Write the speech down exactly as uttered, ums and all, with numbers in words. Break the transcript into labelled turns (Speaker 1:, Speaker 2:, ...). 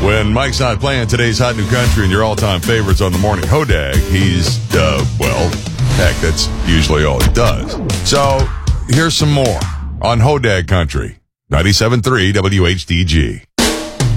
Speaker 1: When Mike's not playing today's Hot New Country and your all-time favorites on the morning Hodag, he's, uh, well, heck, that's usually all he does. So, here's some more on Hodag Country, ninety-seven point three W H D G.